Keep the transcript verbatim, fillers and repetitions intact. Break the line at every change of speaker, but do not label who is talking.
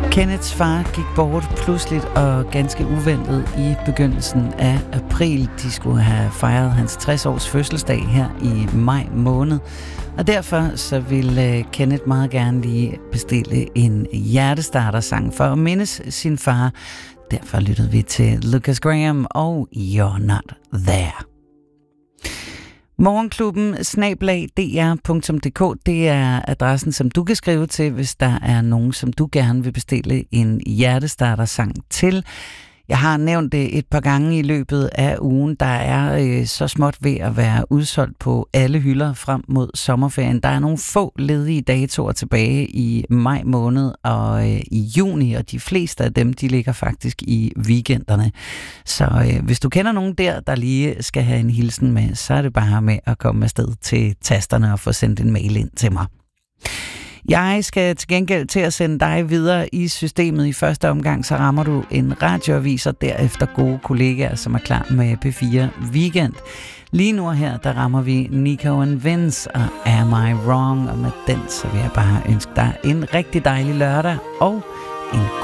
Kenneths far gik bort pludseligt og ganske uventet i begyndelsen af april. De skulle have fejret hans tres års fødselsdag her i maj måned. Og derfor så ville Kenneth meget gerne lige bestille en hjertestarter-sang for at mindes sin far. Derfor lyttede vi til Lucas Graham og You're Not There. Morgenklubben snabel-a d r punktum d k, det er adressen, som du kan skrive til, hvis der er nogen, som du gerne vil bestille en hjertestarter-sang til. Jeg har nævnt det et par gange i løbet af ugen. Der er øh, så småt ved at være udsolgt på alle hylder frem mod sommerferien. Der er nogle få ledige datoer tilbage i maj måned og øh, i juni, og de fleste af dem, de ligger faktisk i weekenderne. Så øh, hvis du kender nogen der, der lige skal have en hilsen med, så er det bare med at komme afsted til tasterne og få sendt en mail ind til mig. Jeg skal til gengæld til at sende dig videre i systemet. I første omgang, så rammer du en radioavis, og derefter gode kollegaer, som er klar med P fire Weekend. Lige nu her, der rammer vi Nico and Vince og Am I Wrong? Og med den, så vil jeg bare ønske dig en rigtig dejlig lørdag og en